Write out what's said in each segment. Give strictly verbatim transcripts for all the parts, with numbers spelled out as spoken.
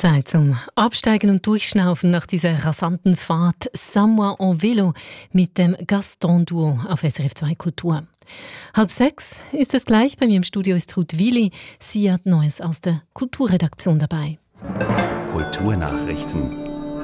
Zeit zum Absteigen und Durchschnaufen nach dieser rasanten Fahrt Samoa en Vélo mit dem Gaston-Duo auf S R F zwei Kultur. Halb sechs ist es gleich. Bei mir im Studio ist Ruth Willi. Sie hat Neues aus der Kulturredaktion dabei. Kulturnachrichten.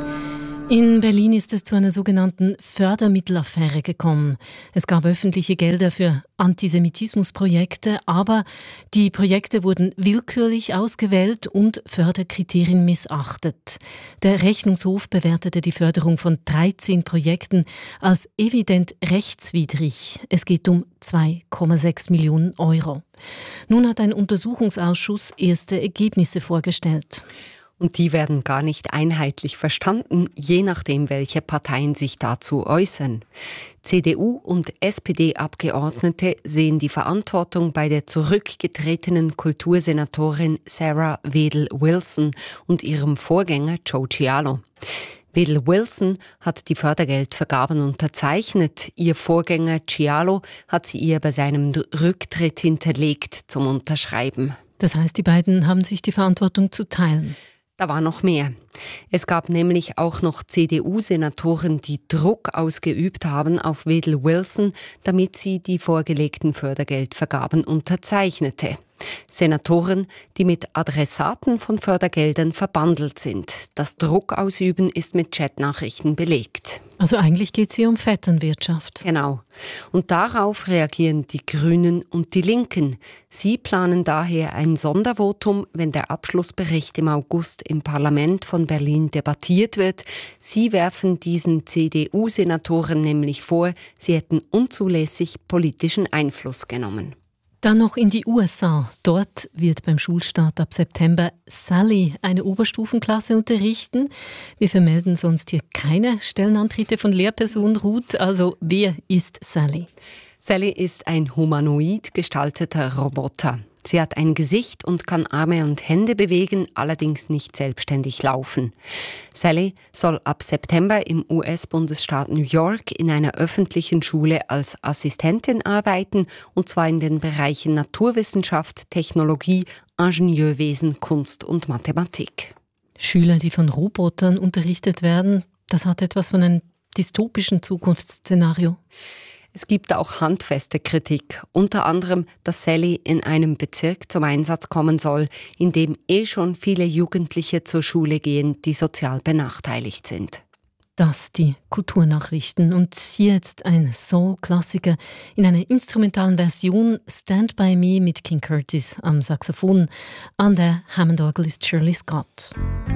In Berlin ist es zu einer sogenannten Fördermittelaffäre gekommen. Es gab öffentliche Gelder für Antisemitismusprojekte, aber die Projekte wurden willkürlich ausgewählt und Förderkriterien missachtet. Der Rechnungshof bewertete die Förderung von dreizehn Projekten als evident rechtswidrig. Es geht um zwei Komma sechs Millionen Euro. Nun hat ein Untersuchungsausschuss erste Ergebnisse vorgestellt. Und die werden gar nicht einheitlich verstanden, je nachdem, welche Parteien sich dazu äußern. C D U- und S P D-Abgeordnete sehen die Verantwortung bei der zurückgetretenen Kultursenatorin Sarah Wedel-Wilson und ihrem Vorgänger Joe Cialo. Wedel-Wilson hat die Fördergeldvergaben unterzeichnet. Ihr Vorgänger Cialo hat sie ihr bei seinem Rücktritt hinterlegt zum Unterschreiben. Das heißt, die beiden haben sich die Verantwortung zu teilen. Da war noch mehr. Es gab nämlich auch noch C D U-Senatoren, die Druck ausgeübt haben auf Wedel-Wilson, damit sie die vorgelegten Fördergeldvergaben unterzeichnete. Senatoren, die mit Adressaten von Fördergeldern verbandelt sind. Das Druckausüben ist mit Chatnachrichten belegt. Also eigentlich geht es hier um Vetternwirtschaft. Genau. Und darauf reagieren die Grünen und die Linken. Sie planen daher ein Sondervotum, wenn der Abschlussbericht im August im Parlament von Berlin debattiert wird. Sie werfen diesen C D U-Senatoren nämlich vor, sie hätten unzulässig politischen Einfluss genommen. Dann noch in die U S A. Dort wird beim Schulstart ab September Sally eine Oberstufenklasse unterrichten. Wir vermelden sonst hier keine Stellenantritte von Lehrpersonen, Ruth. Also wer ist Sally? Sally ist ein humanoid gestalteter Roboter. Sie hat ein Gesicht und kann Arme und Hände bewegen, allerdings nicht selbstständig laufen. Sally soll ab September im U S-Bundesstaat New York in einer öffentlichen Schule als Assistentin arbeiten, und zwar in den Bereichen Naturwissenschaft, Technologie, Ingenieurwesen, Kunst und Mathematik. Schüler, die von Robotern unterrichtet werden, das hat etwas von einem dystopischen Zukunftsszenario. Es gibt auch handfeste Kritik, unter anderem, dass Sally in einem Bezirk zum Einsatz kommen soll, in dem eh schon viele Jugendliche zur Schule gehen, die sozial benachteiligt sind. Das die Kulturnachrichten. Und hier jetzt ein Soul-Klassiker in einer instrumentalen Version, Stand By Me mit King Curtis am Saxophon. An der Hammond-Orgel ist Shirley Scott.